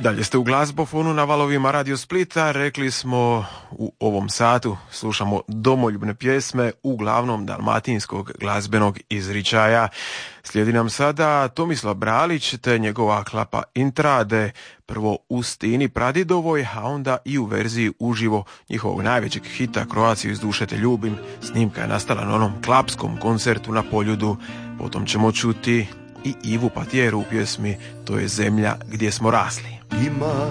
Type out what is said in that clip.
Dalje ste u glazbofonu na valovima Radio Splita. Rekli smo u ovom satu slušamo domoljubne pjesme uglavnom dalmatinskog glazbenog izričaja. Slijedi nam sada Tomislav Bralić te njegova klapa Intrade, prvo u stini pradidovoj, a onda i u verziji uživo njihovog najvećeg hita Croatiju iz duše te ljubim. Snimka je nastala na onom klapskom koncertu na Poljudu. Potom ćemo čuti i Ivu Patjeru u pjesmi To je zemlja gdje smo rasli. Ima